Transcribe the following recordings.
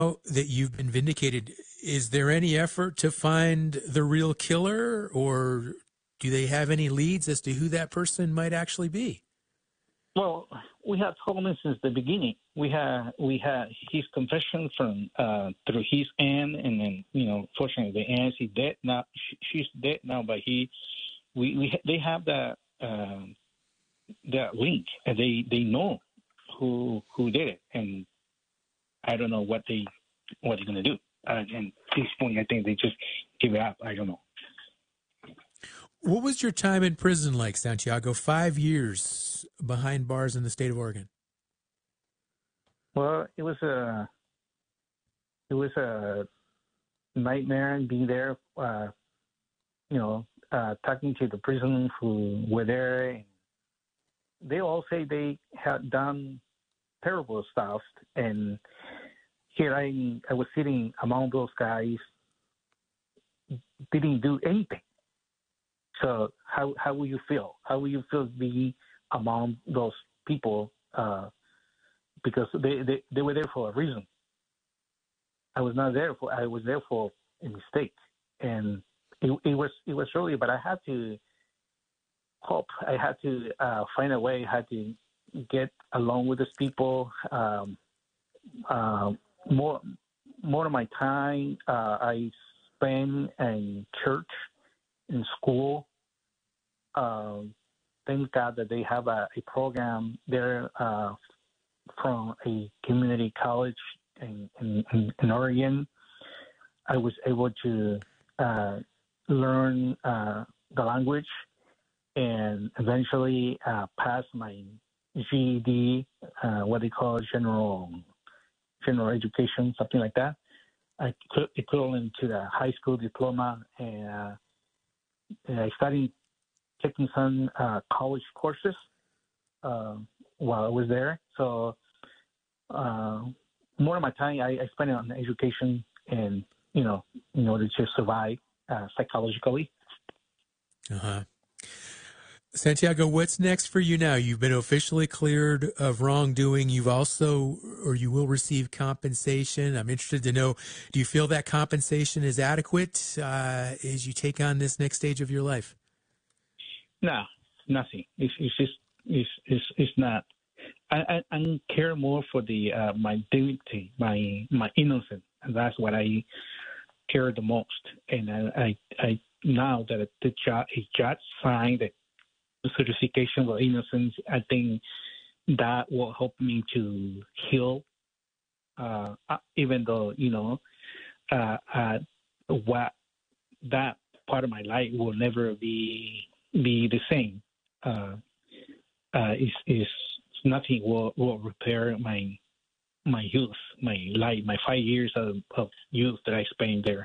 that you've been vindicated, is there any effort to find the real killer, or do they have any leads as to who that person might actually be? Well, we have told him since the beginning. We had his confession from through his aunt, and then fortunately the aunt is dead now. She's dead now, but they have that link, and they know who did it, and I don't know what they're gonna do. And at this point, I think they just give it up. I don't know. What was your time in prison like, Santiago? 5 years behind bars in the state of Oregon. Well, it was a nightmare being there. Talking to the prisoners who were there. They all say they had done terrible stuff, and here I was sitting among those guys, didn't do anything. So how will you feel? How will you feel being among those people? Because they were there for a reason. I was there for a mistake, and it was really. But I had to cope. I had to find a way. I had to get along with these people. More of my time I spent in church, in school. Thank God that they have a program there from a community college in Oregon. I was able to learn the language and eventually pass my GED, what they call general education, something like that, equivalent to the high school diploma. And I started taking some college courses while I was there. So more of my time I spent it on education and, in order to survive psychologically. Uh-huh. Santiago, what's next for you now? You've been officially cleared of wrongdoing. You will receive compensation. I'm interested to know, do you feel that compensation is adequate as you take on this next stage of your life? No, nothing. It's not. I care more for my dignity, my innocence, and that's what I care the most. And I now that a judge signed the certification of innocence, I think that will help me to heal. Even though what that part of my life will never be the same. Is nothing will repair my youth, my life, my 5 years of youth that I spent there.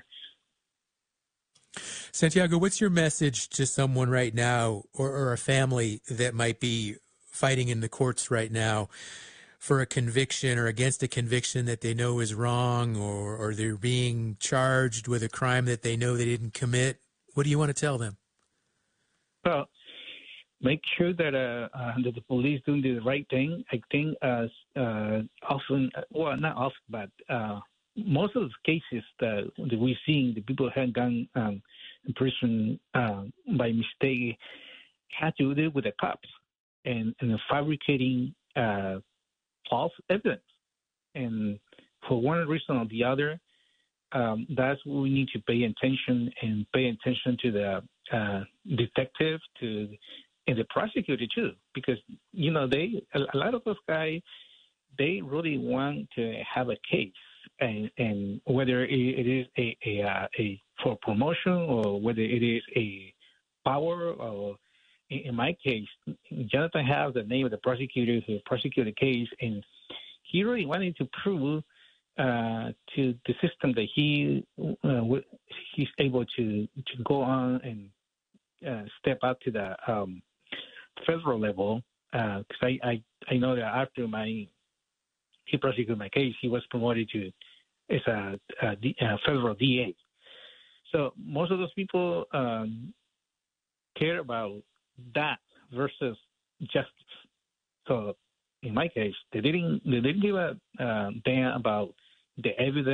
Santiago, what's your message to someone right now or a family that might be fighting in the courts right now for a conviction or against a conviction that they know is wrong, or they're being charged with a crime that they know they didn't commit? What do you want to tell them? Well, make sure that the police doing the right thing. I think often, well, not often, but most of the cases that we're seeing, the people who have gone in prison by mistake had to do with the cops and fabricating false evidence. And for one reason or the other, that's what we need to pay attention to the detective, and the prosecutor too, because a lot of those guys, they really want to have a case, and whether it is a for promotion or whether it is a power, or in my case, Jonathan has the name of the prosecutor who prosecuted the case, and he really wanted to prove to the system that he's able to go on and step up to the federal level. Because I know that after he prosecuted my case, he was promoted to as a federal DA. So most of those people care about that versus justice. So in my case, they didn't give a damn about the evidence